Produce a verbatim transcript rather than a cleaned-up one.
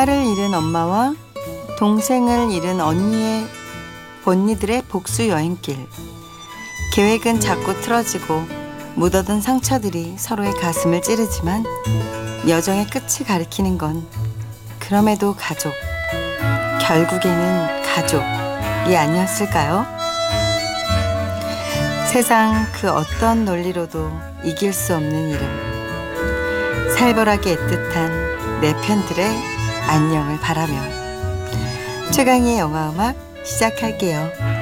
딸을 잃은 엄마와 동생을 잃은 언니의 언니들의 복수 여행길. 계획은 자꾸 틀어지고 묻어둔 상처들이 서로의 가슴을 찌르지만 여정의 끝을 가리키는 건 그럼에도 가족, 결국에는 가족이 아니었을까요? 세상 그 어떤 논리로도 이길 수 없는 이름, 살벌하게 애틋한 내 편들의 안녕을 바라며 최강희의 영화음악 시작할게요.